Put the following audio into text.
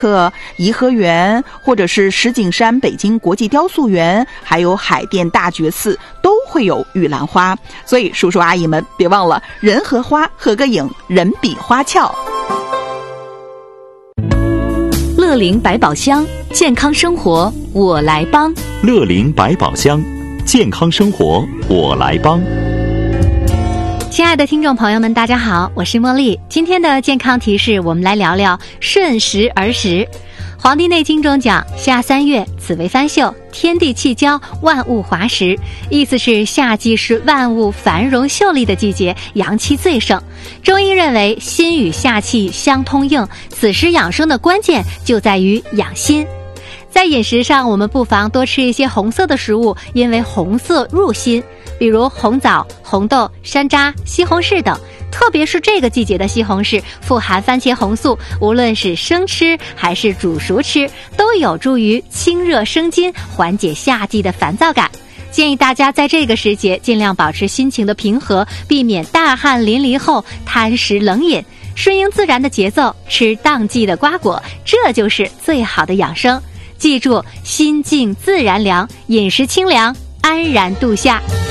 颐和园，或者是石景山北京国际雕塑园，还有海淀大觉寺都会有玉兰花。所以叔叔阿姨们别忘了，人和花合个影，人比花俏。 乐龄百宝箱，健康生活我来帮。 乐龄百宝箱，健康生活我来帮。 亲爱的听众朋友们，大家好，我是茉莉。今天的健康提示，我们来聊聊顺时而时。黄帝内经中讲，夏3月，紫微翻秀，天地气交，万物华实，意思是夏季是万物繁荣秀丽的季节，阳气最盛。中医认为心与夏气相通应，此时养生的关键就在于养心。在饮食上，我们不妨多吃一些红色的食物，因为红色入心，比如红枣、红豆、山楂、西红柿等。特别是这个季节的西红柿富含番茄红素，无论是生吃还是煮熟吃，都有助于清热生津，缓解夏季的烦躁感。建议大家在这个时节尽量保持心情的平和，避免大汗淋漓后贪食冷饮，顺应自然的节奏，吃当季的瓜果，这就是最好的养生。记住，心静自然凉，饮食清凉，安然度夏。